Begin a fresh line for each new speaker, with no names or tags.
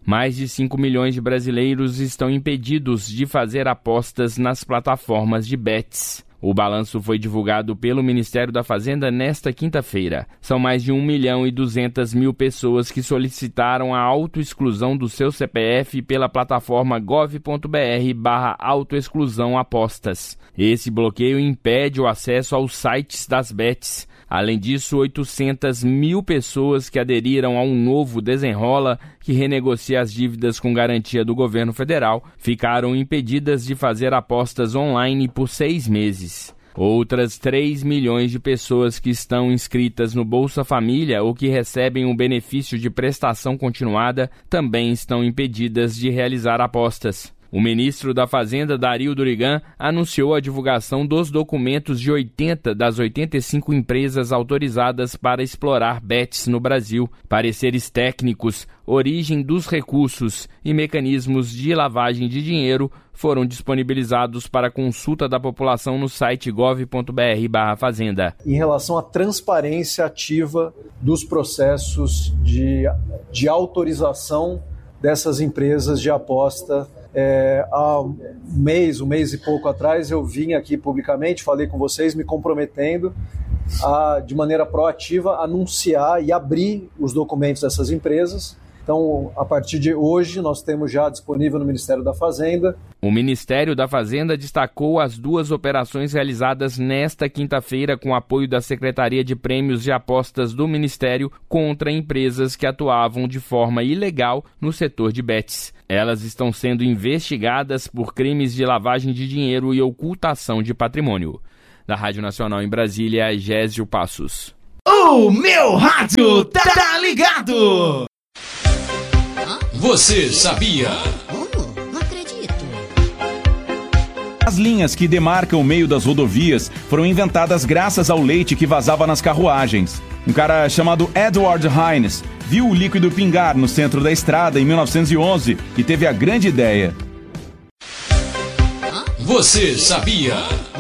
Mais de 5 milhões de brasileiros estão impedidos de fazer apostas nas plataformas de bets. O balanço foi divulgado pelo Ministério da Fazenda nesta quinta-feira. São mais de 1.200.000 pessoas que solicitaram a autoexclusão do seu CPF pela plataforma gov.br/autoexclusão apostas. Esse bloqueio impede o acesso aos sites das bets. Além disso, 800.000 pessoas que aderiram a um novo Desenrola, que renegocia as dívidas com garantia do governo federal, ficaram impedidas de fazer apostas online por 6 meses. Outras 3 milhões de pessoas que estão inscritas no Bolsa Família ou que recebem o benefício de prestação continuada também estão impedidas de realizar apostas. O ministro da Fazenda, Dario Durigan, anunciou a divulgação dos documentos de 80 das 85 empresas autorizadas para explorar bets no Brasil, pareceres técnicos, origem dos recursos e mecanismos de lavagem de dinheiro foram disponibilizados para consulta da população no site gov.br/fazenda.
Em relação à transparência ativa dos processos de autorização dessas empresas de aposta, há um mês e pouco atrás eu vim aqui publicamente, falei com vocês, me comprometendo a, de maneira proativa, anunciar e abrir os documentos dessas empresas. Então, a partir de hoje, nós temos já disponível no Ministério da Fazenda.
O Ministério da Fazenda destacou as 2 operações realizadas nesta quinta-feira com apoio da Secretaria de Prêmios e Apostas do Ministério contra empresas que atuavam de forma ilegal no setor de bets. Elas estão sendo investigadas por crimes de lavagem de dinheiro e ocultação de patrimônio. Da Rádio Nacional em Brasília, Gésio Passos.
O meu rádio tá ligado!
Você sabia?
Não acredito.
As linhas que demarcam o meio das rodovias foram inventadas graças ao leite que vazava nas carruagens. Um cara chamado Edward Hines viu o líquido pingar no centro da estrada em 1911 e teve a grande ideia.
Você sabia?